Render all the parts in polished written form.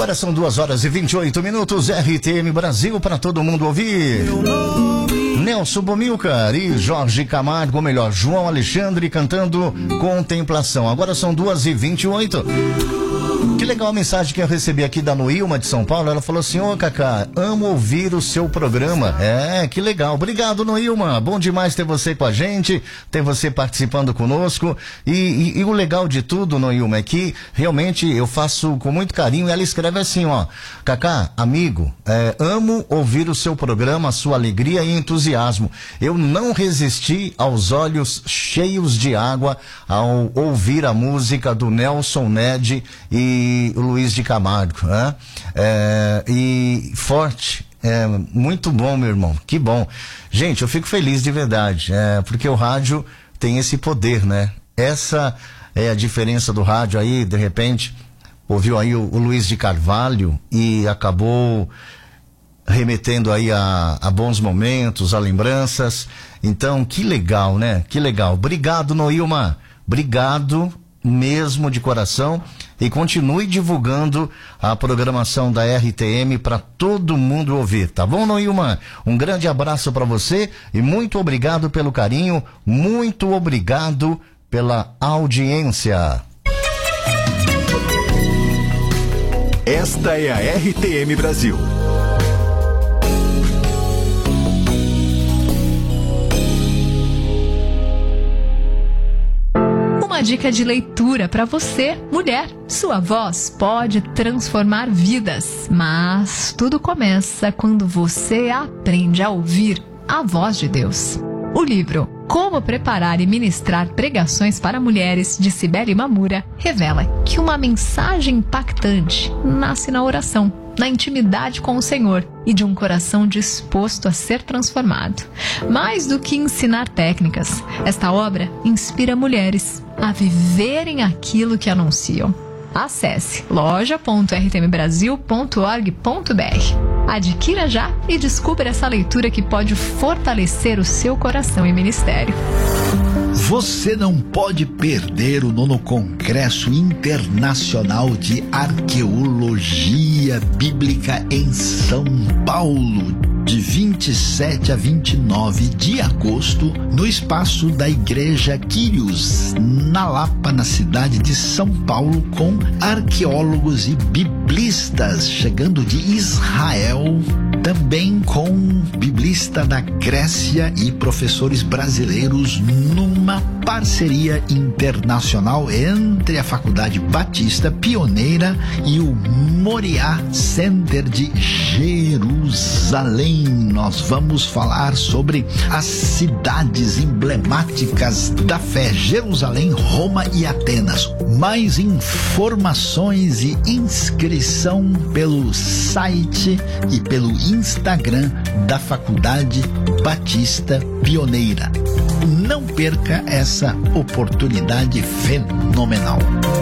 Agora são 2h28, RTM Brasil para todo mundo ouvir. Nelson Bomilcar e Jorge Camargo, ou melhor, João Alexandre cantando Contemplação. Agora são 2h28. Que legal a mensagem que eu recebi aqui da Noilma de São Paulo. Ela falou assim: ô Cacá, amo ouvir o seu programa. Que legal. Obrigado, Noilma. Bom demais ter você com a gente, ter você participando conosco. E o legal de tudo, Noilma, é que realmente eu faço com muito carinho. Ela escreve assim, ó: Cacá, amigo, amo ouvir o seu programa, a sua alegria e entusiasmo. Eu não resisti aos olhos cheios de água ao ouvir a música do Nelson Ned e o Luiz de Camargo, né? E forte, muito bom, meu irmão, que bom. Gente, eu fico feliz de verdade, porque o rádio tem esse poder, né? Essa é a diferença do rádio aí, de repente, ouviu aí o Luiz de Carvalho e acabou remetendo aí a bons momentos, a lembranças. Então, que legal, né? Que legal. Obrigado, Noilma. Obrigado mesmo de coração, e continue divulgando a programação da RTM para todo mundo ouvir, tá bom, Noilma? Um grande abraço para você e muito obrigado pelo carinho, muito obrigado pela audiência. Esta é a RTM Brasil. Uma dica de leitura para você, mulher. Sua voz pode transformar vidas, mas tudo começa quando você aprende a ouvir a voz de Deus. O livro Como Preparar e Ministrar Pregações para Mulheres, de Cibele Mamura, revela que uma mensagem impactante nasce na oração, na intimidade com o Senhor e de um coração disposto a ser transformado. Mais do que ensinar técnicas, esta obra inspira mulheres a viverem aquilo que anunciam. Acesse loja.rtmbrasil.org.br. Adquira já e descubra essa leitura que pode fortalecer o seu coração e ministério. Você não pode perder o 9º Congresso Internacional de Arqueologia Bíblica em São Paulo, de 27 a 29 de agosto, no espaço da Igreja Quírios, na Lapa, na cidade de São Paulo, com arqueólogos e biblistas chegando de Israel, também com biblista da Grécia e professores brasileiros, numa parceria internacional entre a Faculdade Batista Pioneira e o Moriá Center de Jerusalém. Nós vamos falar sobre as cidades emblemáticas da fé: Jerusalém, Roma e Atenas. Mais informações e inscrição pelo site e pelo Instagram da Faculdade Batista Pioneira. Não perca essa oportunidade fenomenal.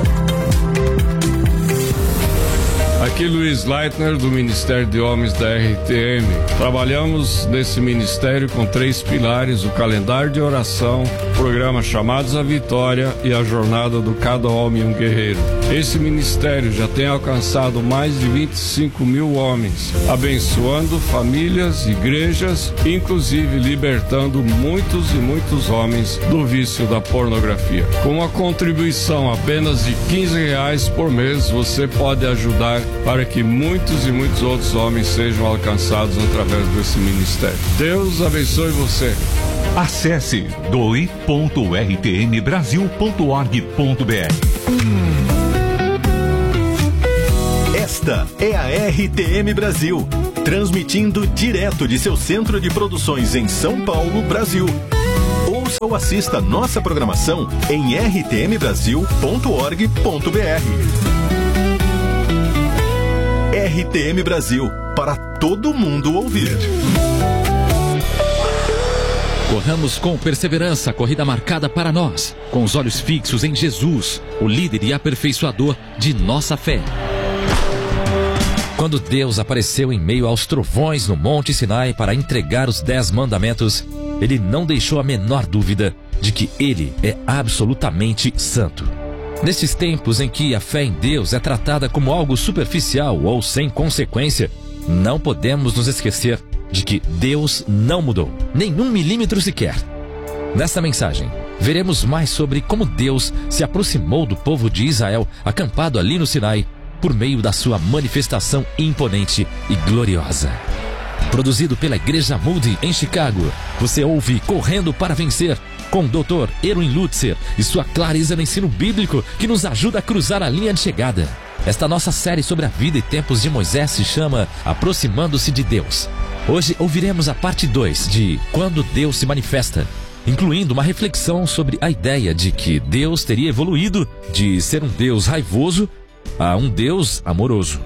Aqui Luiz Leitner, do Ministério de Homens da RTM. Trabalhamos nesse ministério com 3 pilares: o calendário de oração, o programa Chamados à Vitória e a jornada do Cada Homem um Guerreiro. Esse ministério já tem alcançado mais de 25 mil homens, abençoando famílias, igrejas, inclusive libertando muitos e muitos homens do vício da pornografia. Com uma contribuição apenas de R$15 por mês, você pode ajudar para que muitos e muitos outros homens sejam alcançados através desse ministério. Deus abençoe você. Acesse doe.rtmbrasil.org.br. Esta é a RTM Brasil, transmitindo direto de seu centro de produções em São Paulo, Brasil. Ouça ou assista nossa programação em rtmbrasil.org.br. RTM Brasil, para todo mundo ouvir. Corramos com perseverança a corrida marcada para nós, com os olhos fixos em Jesus, o líder e aperfeiçoador de nossa fé. Quando Deus apareceu em meio aos trovões no Monte Sinai para entregar os 10 mandamentos, ele não deixou a menor dúvida de que ele é absolutamente santo. Nestes tempos em que a fé em Deus é tratada como algo superficial ou sem consequência, não podemos nos esquecer de que Deus não mudou, nem 1 milímetro sequer. Nesta mensagem, veremos mais sobre como Deus se aproximou do povo de Israel acampado ali no Sinai por meio da sua manifestação imponente e gloriosa. Produzido pela Igreja Moody em Chicago, você ouve Correndo para Vencer, com o Dr. Erwin Lutzer e sua clareza no ensino bíblico que nos ajuda a cruzar a linha de chegada. Esta nossa série sobre a vida e tempos de Moisés se chama Aproximando-se de Deus. Hoje ouviremos a parte 2 de Quando Deus se Manifesta, incluindo uma reflexão sobre a ideia de que Deus teria evoluído de ser um Deus raivoso a um Deus amoroso.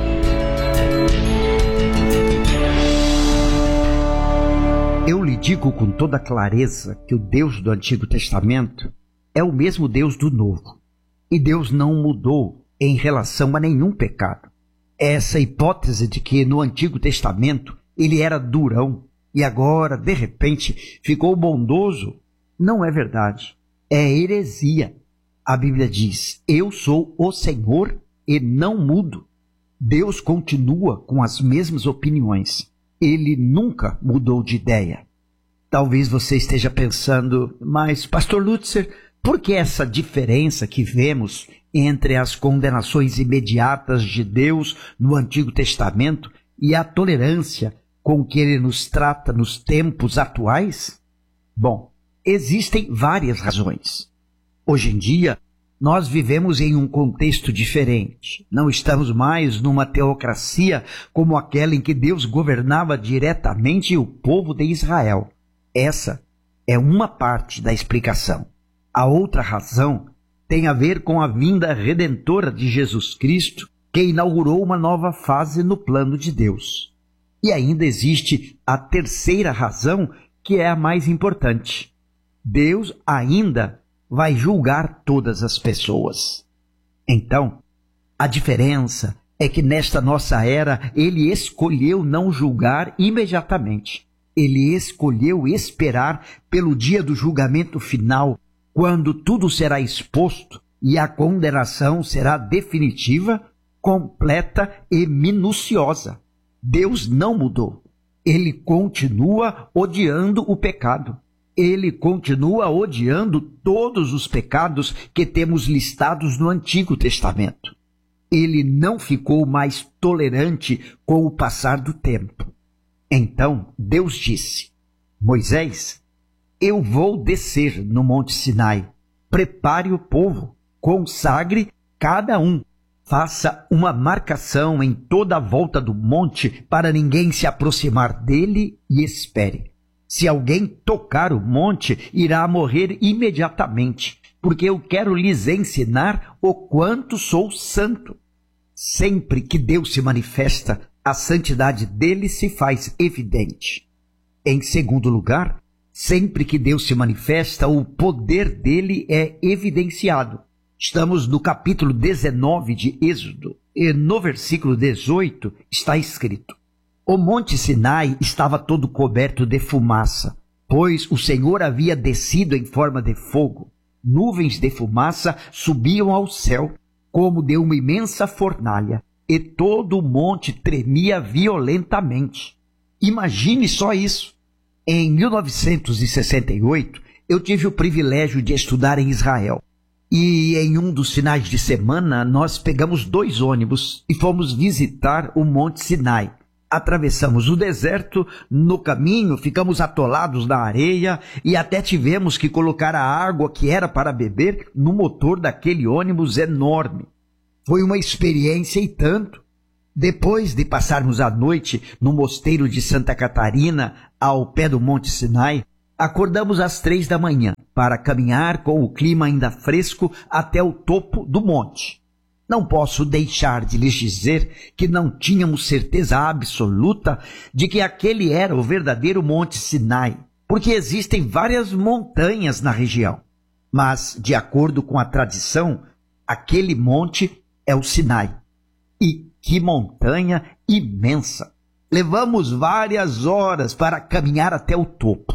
Eu lhe digo com toda clareza que o Deus do Antigo Testamento é o mesmo Deus do Novo. E Deus não mudou em relação a nenhum pecado. Essa hipótese de que no Antigo Testamento ele era durão e agora, de repente, ficou bondoso, não é verdade. É heresia. A Bíblia diz, eu sou o Senhor e não mudo. Deus continua com as mesmas opiniões. Ele nunca mudou de ideia. Talvez você esteja pensando, mas, Pastor Lutzer, por que essa diferença que vemos entre as condenações imediatas de Deus no Antigo Testamento e a tolerância com que ele nos trata nos tempos atuais? Bom, existem várias razões. Hoje em dia, nós vivemos em um contexto diferente. Não estamos mais numa teocracia como aquela em que Deus governava diretamente o povo de Israel. Essa é uma parte da explicação. A outra razão tem a ver com a vinda redentora de Jesus Cristo, que inaugurou uma nova fase no plano de Deus. E ainda existe a terceira razão, que é a mais importante. Deus ainda vai julgar todas as pessoas. Então, a diferença é que nesta nossa era, ele escolheu não julgar imediatamente. Ele escolheu esperar pelo dia do julgamento final, quando tudo será exposto e a condenação será definitiva, completa e minuciosa. Deus não mudou. Ele continua odiando o pecado. Ele continua odiando todos os pecados que temos listados no Antigo Testamento. Ele não ficou mais tolerante com o passar do tempo. Então Deus disse, Moisés, eu vou descer no Monte Sinai. Prepare o povo, consagre cada um. Faça uma marcação em toda a volta do monte para ninguém se aproximar dele e espere. Se alguém tocar o monte, irá morrer imediatamente, porque eu quero lhes ensinar o quanto sou santo. Sempre que Deus se manifesta, a santidade dele se faz evidente. Em segundo lugar, sempre que Deus se manifesta, o poder dele é evidenciado. Estamos no capítulo 19 de Êxodo, e no versículo 18 está escrito: o Monte Sinai estava todo coberto de fumaça, pois o Senhor havia descido em forma de fogo. Nuvens de fumaça subiam ao céu, como de uma imensa fornalha, e todo o monte tremia violentamente. Imagine só isso. Em 1968, eu tive o privilégio de estudar em Israel. E em um dos finais de semana, nós pegamos 2 ônibus e fomos visitar o Monte Sinai. Atravessamos o deserto, no caminho ficamos atolados na areia e até tivemos que colocar a água que era para beber no motor daquele ônibus enorme. Foi uma experiência e tanto. Depois de passarmos a noite no mosteiro de Santa Catarina, ao pé do Monte Sinai, acordamos às 3 da manhã para caminhar com o clima ainda fresco até o topo do monte. Não posso deixar de lhes dizer que não tínhamos certeza absoluta de que aquele era o verdadeiro Monte Sinai, porque existem várias montanhas na região. Mas, de acordo com a tradição, aquele monte é o Sinai. E que montanha imensa! Levamos várias horas para caminhar até o topo.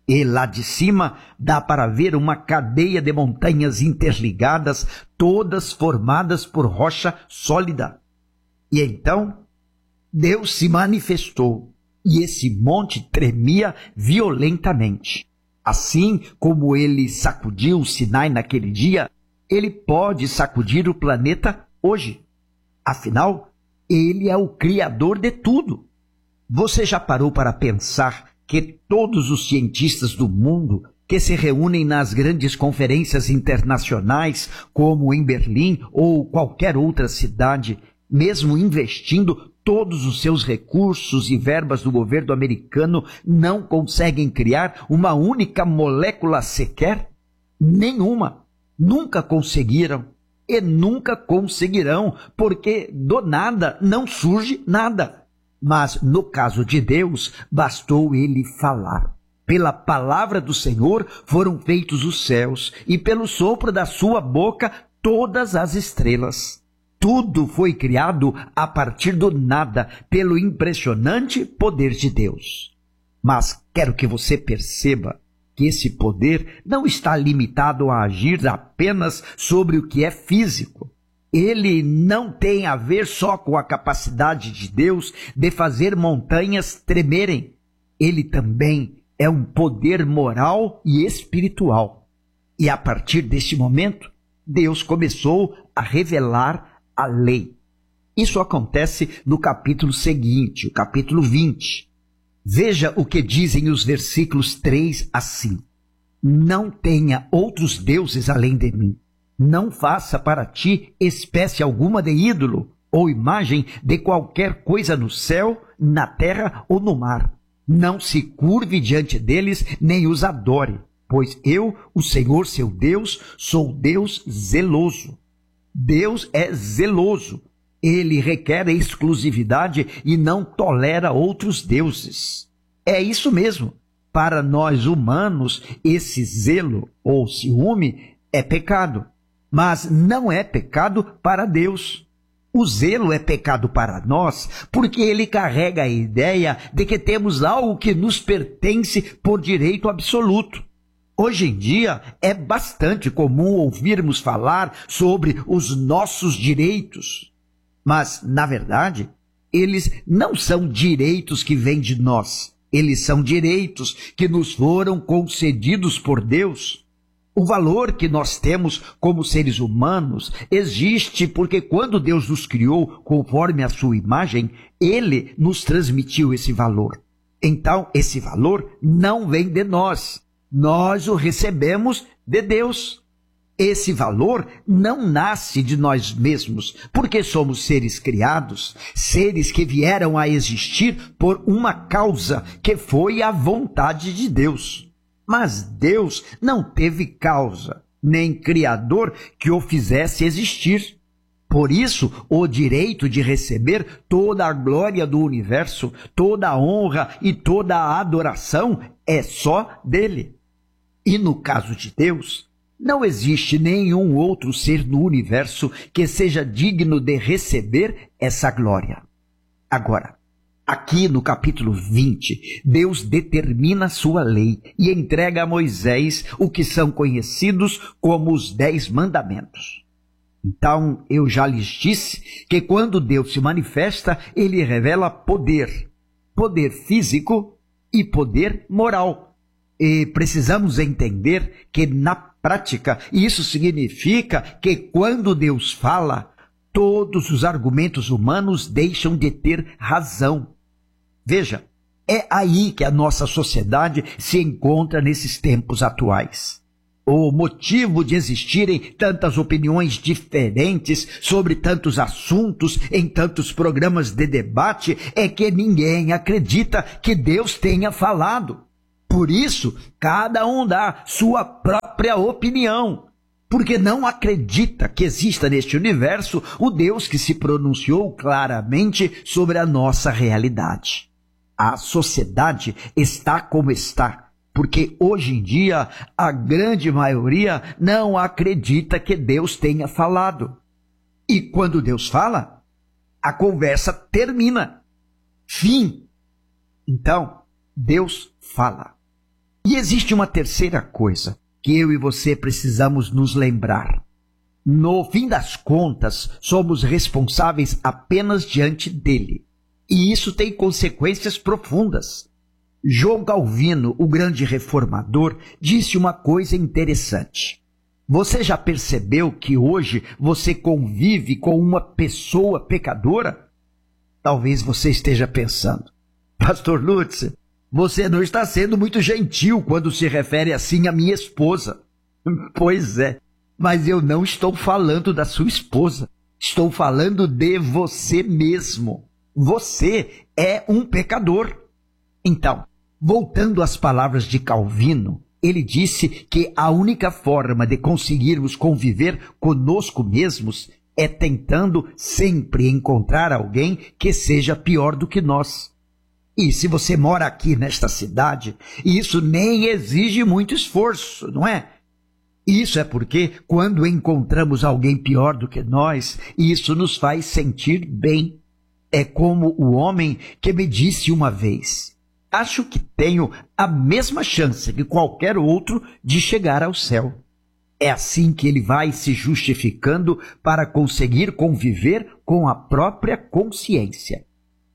E lá de cima dá para ver uma cadeia de montanhas interligadas, todas formadas por rocha sólida. E então Deus se manifestou e esse monte tremia violentamente. Assim como ele sacudiu o Sinai naquele dia, ele pode sacudir o planeta hoje. Afinal, ele é o Criador de tudo. Você já parou para pensar que todos os cientistas do mundo que se reúnem nas grandes conferências internacionais, como em Berlim ou qualquer outra cidade, mesmo investindo todos os seus recursos e verbas do governo americano, não conseguem criar uma única molécula sequer? Nenhuma. Nunca conseguiram e nunca conseguirão, porque do nada não surge nada. Mas no caso de Deus, bastou ele falar. Pela palavra do Senhor foram feitos os céus, e pelo sopro da sua boca todas as estrelas. Tudo foi criado a partir do nada, pelo impressionante poder de Deus. Mas quero que você perceba que esse poder não está limitado a agir apenas sobre o que é físico. Ele não tem a ver só com a capacidade de Deus de fazer montanhas tremerem. Ele também é um poder moral e espiritual. E a partir deste momento, Deus começou a revelar a lei. Isso acontece no capítulo seguinte, o capítulo 20. Veja o que dizem os versículos 3 a 5. Não tenha outros deuses além de mim. Não faça para ti espécie alguma de ídolo ou imagem de qualquer coisa no céu, na terra ou no mar. Não se curve diante deles, nem os adore, pois eu, o Senhor seu Deus, sou Deus zeloso. Deus é zeloso. Ele requer exclusividade e não tolera outros deuses. É isso mesmo. Para nós humanos, esse zelo ou ciúme é pecado. Mas não é pecado para Deus. O zelo é pecado para nós porque ele carrega a ideia de que temos algo que nos pertence por direito absoluto. Hoje em dia é bastante comum ouvirmos falar sobre os nossos direitos. Mas, na verdade, eles não são direitos que vêm de nós. Eles são direitos que nos foram concedidos por Deus. O valor que nós temos como seres humanos existe porque quando Deus nos criou conforme a sua imagem, Ele nos transmitiu esse valor. Então, esse valor não vem de nós. Nós o recebemos de Deus. Esse valor não nasce de nós mesmos, porque somos seres criados, seres que vieram a existir por uma causa que foi a vontade de Deus. Mas Deus não teve causa, nem Criador que o fizesse existir. Por isso, o direito de receber toda a glória do universo, toda a honra e toda a adoração é só dele. E no caso de Deus, não existe nenhum outro ser no universo que seja digno de receber essa glória. Agora, aqui no capítulo 20, Deus determina sua lei e entrega a Moisés o que são conhecidos como os 10 mandamentos. Então, eu já lhes disse que quando Deus se manifesta, ele revela poder, poder físico e poder moral. E precisamos entender que na prática isso significa que quando Deus fala, todos os argumentos humanos deixam de ter razão. Veja, é aí que a nossa sociedade se encontra nesses tempos atuais. O motivo de existirem tantas opiniões diferentes sobre tantos assuntos em tantos programas de debate é que ninguém acredita que Deus tenha falado. Por isso, cada um dá sua própria opinião, porque não acredita que exista neste universo o Deus que se pronunciou claramente sobre a nossa realidade. A sociedade está como está, porque hoje em dia a grande maioria não acredita que Deus tenha falado. E quando Deus fala, a conversa termina. Fim. Então, Deus fala. E existe uma terceira coisa que eu e você precisamos nos lembrar. No fim das contas, somos responsáveis apenas diante dele. E isso tem consequências profundas. João Calvino, o grande reformador, disse uma coisa interessante. Você já percebeu que hoje você convive com uma pessoa pecadora? Talvez você esteja pensando, Pastor Lutz, você não está sendo muito gentil quando se refere assim à minha esposa. Pois é, mas eu não estou falando da sua esposa. Estou falando de você mesmo. Você é um pecador. Então, voltando às palavras de Calvino, ele disse que a única forma de conseguirmos conviver conosco mesmos é tentando sempre encontrar alguém que seja pior do que nós. E se você mora aqui nesta cidade, isso nem exige muito esforço, não é? Isso é porque quando encontramos alguém pior do que nós, isso nos faz sentir bem. É como o homem que me disse uma vez: acho que tenho a mesma chance que qualquer outro de chegar ao céu. É assim que ele vai se justificando para conseguir conviver com a própria consciência.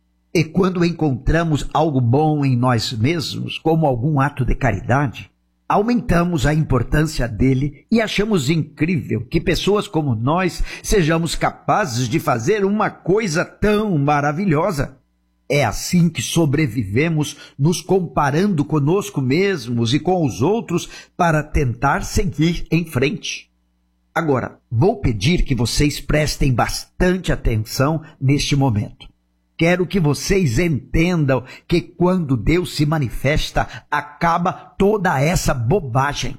E quando encontramos algo bom em nós mesmos, como algum ato de caridade, aumentamos a importância dele e achamos incrível que pessoas como nós sejamos capazes de fazer uma coisa tão maravilhosa. É assim que sobrevivemos, nos comparando conosco mesmos e com os outros para tentar seguir em frente. Agora, vou pedir que vocês prestem bastante atenção neste momento. Quero que vocês entendam que quando Deus se manifesta, acaba toda essa bobagem.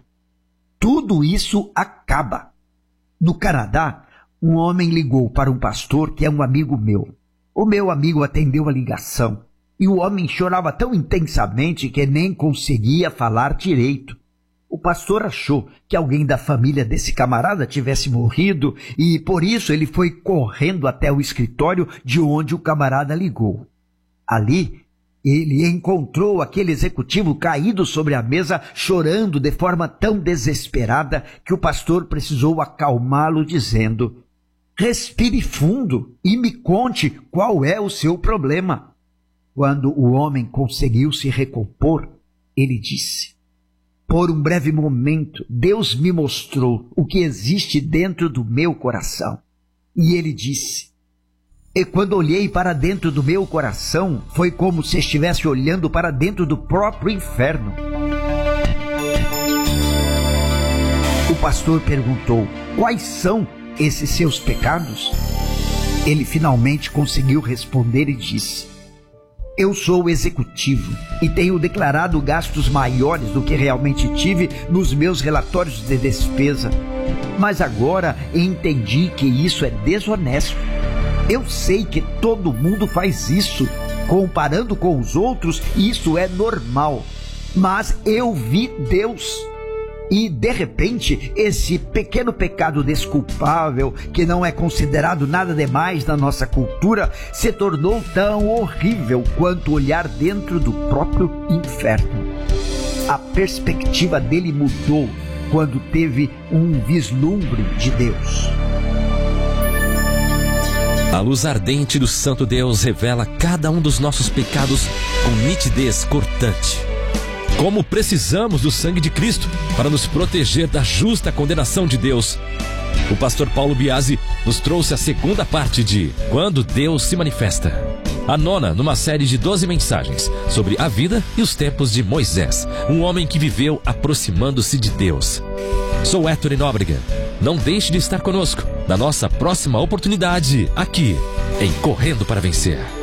Tudo isso acaba. No Canadá, um homem ligou para um pastor que é um amigo meu. O meu amigo atendeu a ligação e o homem chorava tão intensamente que nem conseguia falar direito. O pastor achou que alguém da família desse camarada tivesse morrido e, por isso, ele foi correndo até o escritório de onde o camarada ligou. Ali, ele encontrou aquele executivo caído sobre a mesa, chorando de forma tão desesperada que o pastor precisou acalmá-lo, dizendo: respire fundo e me conte qual é o seu problema. Quando o homem conseguiu se recompor, ele disse: por um breve momento, Deus me mostrou o que existe dentro do meu coração. E ele disse: e quando olhei para dentro do meu coração, foi como se estivesse olhando para dentro do próprio inferno. O pastor perguntou: quais são esses seus pecados? Ele finalmente conseguiu responder e disse: eu sou executivo e tenho declarado gastos maiores do que realmente tive nos meus relatórios de despesa. Mas agora entendi que isso é desonesto. Eu sei que todo mundo faz isso. Comparando com os outros, isso é normal. Mas eu vi Deus. E, de repente, esse pequeno pecado desculpável, que não é considerado nada demais na nossa cultura, se tornou tão horrível quanto olhar dentro do próprio inferno. A perspectiva dele mudou quando teve um vislumbre de Deus. A luz ardente do Santo Deus revela cada um dos nossos pecados com nitidez cortante. Como precisamos do sangue de Cristo para nos proteger da justa condenação de Deus. O pastor Paulo Biasi nos trouxe a segunda parte de Quando Deus se Manifesta. A nona numa série de 12 mensagens sobre a vida e os tempos de Moisés, um homem que viveu aproximando-se de Deus. Sou Héctor Nóbrega. Não deixe de estar conosco na nossa próxima oportunidade aqui em Correndo para Vencer.